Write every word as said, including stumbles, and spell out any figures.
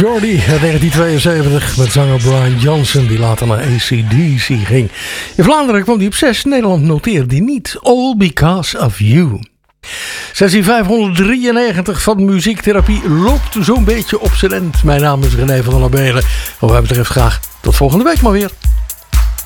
Jordy uit negentien tweeënzeventig met zanger Brian Johnson, die later naar A C D C ging. In Vlaanderen kwam hij op zes, Nederland noteerde hij niet. All Because of You. Sessie vijfhonderddrieënnegentig van Muziektherapie loopt zo'n beetje op zijn end. Mijn naam is René van der Labelen. Wat mij betreft graag tot volgende week maar weer.